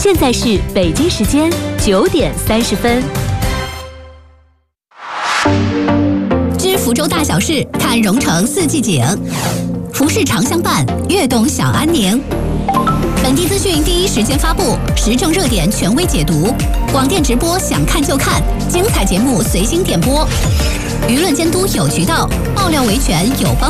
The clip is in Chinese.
现在是北京时间9:30。 知福州大小事，看蓉城四季景。服饰常相伴，悦动享安宁。本地资讯第一时间发布，时政热点权威解读，广电直播想看就看，精彩节目随心点播，舆论监督有渠道，爆料维权有帮。